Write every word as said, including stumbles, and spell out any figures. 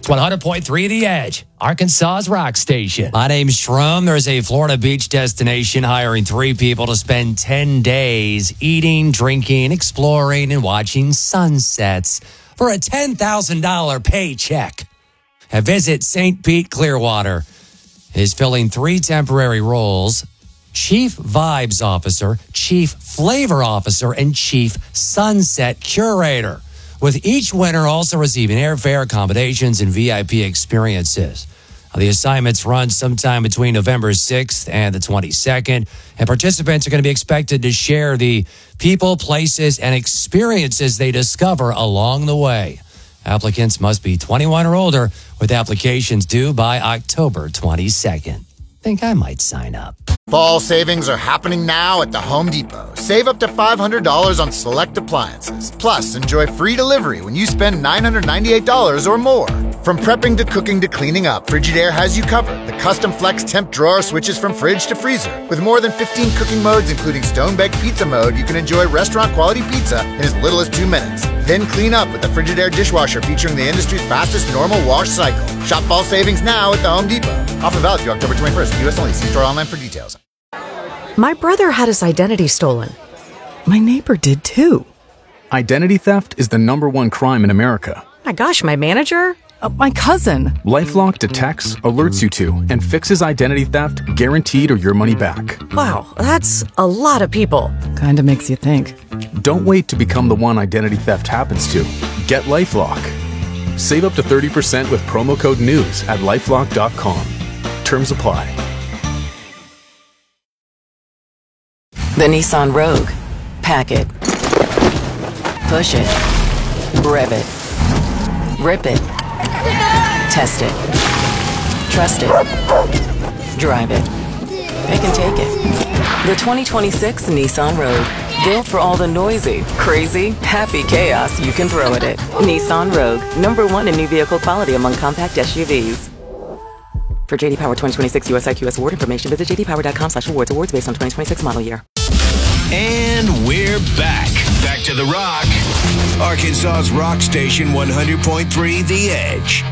one hundred point three The Edge, Arkansas's rock station. My name's Shrum. There's a Florida beach destination hiring three people to spend ten days eating, drinking, exploring, and watching sunsets for a ten thousand dollars paycheck. And Visit Saint Pete Clearwater is filling three temporary roles: Chief Vibes Officer, Chief Flavor Officer, and Chief Sunset Curator, with each winner also receiving airfare, accommodations, and V I P experiences. The assignments run sometime between November sixth and the twenty-second, and participants are going to be expected to share the people, places, and experiences they discover along the way. Applicants must be twenty-one or older, with applications due by October twenty-second. Think I might sign up. Fall savings are happening now at the Home Depot. Save up to five hundred dollars on select appliances. Plus, enjoy free delivery when you spend nine hundred ninety-eight dollars or more. From prepping to cooking to cleaning up, Frigidaire has you covered. The custom flex temp drawer switches from fridge to freezer. With more than fifteen cooking modes, including stone-baked pizza mode, you can enjoy restaurant-quality pizza in as little as two minutes. Then clean up with the Frigidaire dishwasher featuring the industry's fastest normal wash cycle. Shop fall savings now at the Home Depot. Offer valid through October twenty-first. U S only. See store online for details. My brother had his identity stolen. My neighbor did too. Identity theft is the number one crime in America. My gosh, my manager? Uh, my cousin. LifeLock detects, alerts you to, and fixes identity theft guaranteed or your money back. Wow, that's a lot of people. Kinda makes you think. Don't wait to become the one identity theft happens to. Get LifeLock. Save up to thirty percent with promo code NEWS at lifelock dot com. Terms apply. The Nissan Rogue. Pack it. Push it. Rev it. Rip it. Test it. Trust it. Drive it. Pick and take it. The twenty twenty-six Nissan Rogue. Built for all the noisy, crazy, happy chaos you can throw at it. Nissan Rogue. Number one in new vehicle quality among compact S U Vs. For J D Power twenty twenty-six U S I Q S award information, visit j d power dot com slash awards. Awards based on twenty twenty-six model year. And we're back. Back to the rock. Arkansas's rock station, one hundred point three The Edge.